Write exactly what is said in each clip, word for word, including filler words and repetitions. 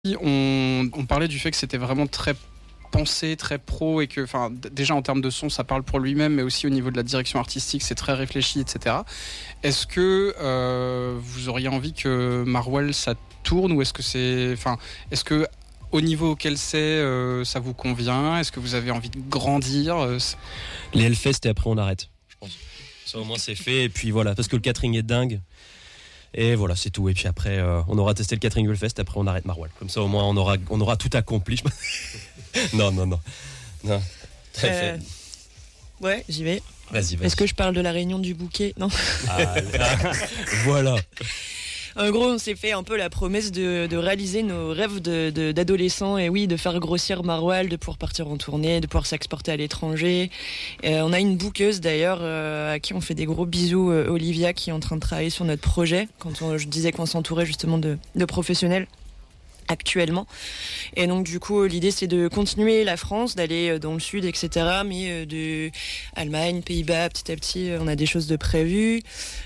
On, on parlait du fait que c'était vraiment très pensé, très pro et que, enfin, d- déjà en termes de son, ça parle pour lui-même, mais aussi au niveau de la direction artistique, c'est très réfléchi, et cetera. Est-ce que euh, vous auriez envie que Marwell ça tourne ou est-ce que c'est, enfin, est-ce que au niveau auquel c'est, euh, ça vous convient? Est-ce que vous avez envie de grandir? euh, c'est- Les Hellfest et après on arrête, je pense. Ça au moins c'est fait et puis voilà, parce que le catering est dingue. Et voilà, c'est tout. Et puis après, euh, on aura testé le catering Hellfest. Après, on arrête Marwell. Comme ça, au moins, on aura, on aura tout accompli. non, non, non, non. Très Euh, fait. Ouais, j'y vais. Vas-y, vas-y. Est-ce que je parle de la réunion du bouquet? Non. Ah, voilà. En gros, on s'est fait un peu la promesse de, de réaliser nos rêves de, de, d'adolescents et oui, de faire grossir Marwell, de pouvoir partir en tournée, de pouvoir s'exporter à l'étranger. Euh, on a une bookeuse d'ailleurs euh, à qui on fait des gros bisous, euh, Olivia, qui est en train de travailler sur notre projet. Quand on, je disais qu'on s'entourait justement de, de professionnels actuellement. Et donc du coup l'idée c'est de continuer la France, d'aller dans le sud, et cetera. Mais de Allemagne, Pays-Bas, petit à petit on a des choses de prévues.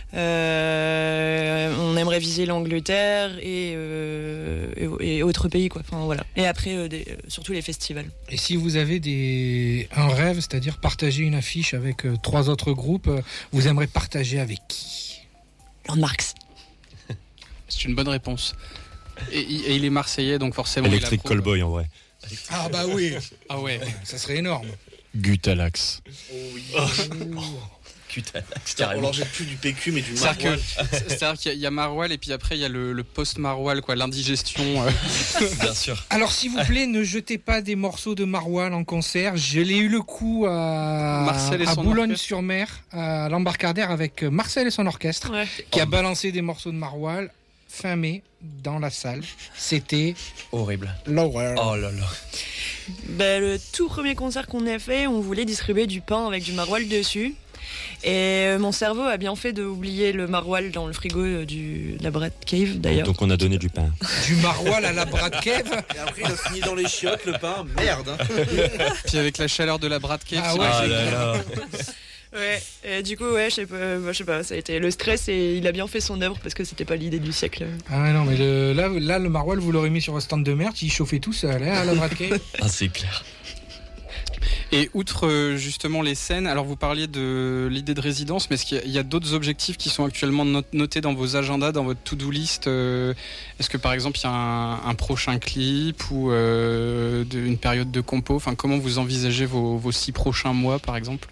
Euh, on aimerait viser l'Angleterre et, euh, et, et autres pays quoi. Enfin voilà. Et après euh, des, surtout les festivals. Et si vous avez des un rêve, c'est-à-dire partager une affiche avec euh, trois autres groupes, euh, vous aimeriez partager avec qui? Lord Marx. C'est une bonne réponse. Et, et il est marseillais, donc forcément. Electric il approuve. Callboy en vrai. Ah bah oui. Ah ouais. Ça serait énorme. Gutalax. Oh oui. Putain, Putain, on leur jette plus du P Q mais du C'est-à-dire, Marwell. que, c'est-à-dire qu'il y a, il y a Marwell et puis après il y a le, le post-Marwell, quoi, l'indigestion. euh. bien sûr. Alors s'il vous plaît, ne jetez pas des morceaux de Marwell en concert. Je l'ai eu le coup à, Marcel et à son Boulogne-sur-Mer, à l'embarcadère avec Marcel et son orchestre, Ouais. qui a balancé des morceaux de Marwell fin mai dans la salle. C'était Horrible. l'horreur. Oh là là. Ben, le tout premier concert qu'on a fait, on voulait distribuer du pain avec du Marwell dessus. Et euh, mon cerveau a bien fait d'oublier le Marwell dans le frigo euh, du, de la Brad Cave d'ailleurs. Donc on a donné du pain. Du Marwell à la Brad Cave. Et après il a fini dans les chiottes le pain. Merde. Hein. Puis avec la chaleur de la Brad Cave, Ah c'est ouais, pas- Ah là là. Ouais, et du coup, ouais, je sais pas, moi, je sais pas, ça a été le stress et il a bien fait son œuvre parce que c'était pas l'idée du siècle. Ah non, mais le, là, là, le Marwell, vous l'aurez mis sur un stand de merde, il chauffait tout seul, hein, à la Brad Cave. Ah c'est clair. Et outre euh, justement les scènes, alors vous parliez de l'idée de résidence, mais est-ce qu'il y a, il y a d'autres objectifs qui sont actuellement not- notés dans vos agendas, dans votre to-do list? euh, Est-ce que par exemple il y a un, un prochain clip ou euh, de- une période de compo? Enfin, comment vous envisagez vos, vos six prochains mois par exemple?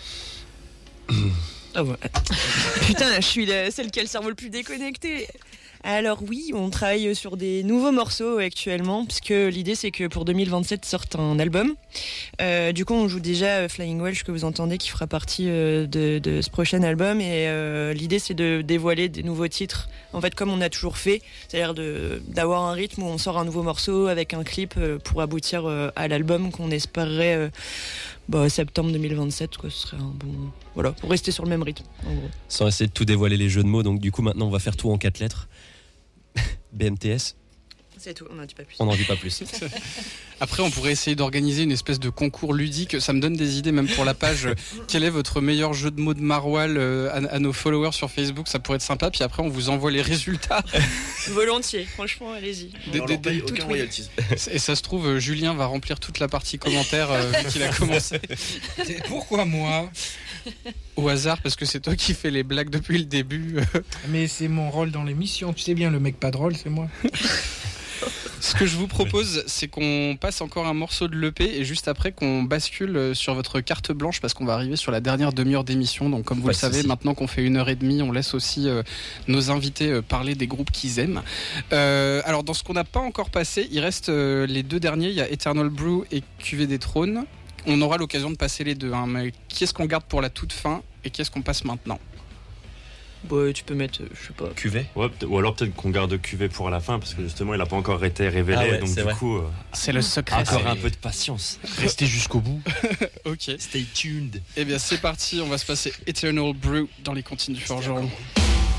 Ah ouais. Putain, je suis la, celle qui a le cerveau le plus déconnecté. Alors oui, on travaille sur des nouveaux morceaux actuellement, puisque l'idée c'est que pour deux mille vingt-sept sorte un album. Euh, du coup, on joue déjà Flying Welsh que vous entendez, qui fera partie euh, de, de ce prochain album. Et euh, l'idée c'est de dévoiler des nouveaux titres, en fait comme on a toujours fait, c'est-à-dire de, d'avoir un rythme où on sort un nouveau morceau avec un clip euh, pour aboutir euh, à l'album qu'on espérerait euh, bah, septembre deux mille vingt-sept. Quoi, ce serait un bon... Voilà, pour rester sur le même rythme, en gros. Sans essayer de tout dévoiler les jeux de mots, donc du coup maintenant on va faire tout en quatre lettres. B M T S. C'est tout, on n'en dit pas plus. On n'en dit pas plus. Après, on pourrait essayer d'organiser une espèce de concours ludique. Ça me donne des idées, même pour la page. Quel est votre meilleur jeu de mots de Marwell euh, à, à nos followers sur Facebook? Ça pourrait être sympa. Puis après, on vous envoie les résultats. Volontiers, franchement, allez-y. Des- On des- leur paye des- aucun tout- royalties. Et ça se trouve, euh, Julien va remplir toute la partie commentaire euh, vu qu'il a commencé C'est- Pourquoi moi? au hasard, parce que c'est toi qui fais les blagues depuis le début. Mais c'est mon rôle dans l'émission, tu sais bien, le mec pas drôle, c'est moi. Ce que je vous propose, c'est qu'on passe encore un morceau de l'E P et juste après qu'on bascule sur votre carte blanche parce qu'on va arriver sur la dernière demi-heure d'émission. Donc comme vous Pas le de savez, souci. maintenant qu'on fait une heure et demie, on laisse aussi euh, nos invités euh, parler des groupes qu'ils aiment. Euh, alors dans ce qu'on n'a pas encore passé, il reste euh, les deux derniers, il y a Eternal Brew et Cuvée des Trônes. On aura l'occasion de passer les deux, hein, mais qui est-ce qu'on garde pour la toute fin et qui est-ce qu'on passe maintenant? Bon, tu peux mettre, euh, je sais pas. Cuvée. Ouais, peut- ou alors peut-être qu'on garde Q V pour la fin parce que justement il n'a pas encore été révélé, Ah ouais, donc c'est du vrai. coup euh, C'est le secret. encore c'est- un peu de patience. Restez jusqu'au bout. Ok. Stay tuned. Eh bien c'est parti, on va se passer Eternal Brew dans les cantines du Forgeron.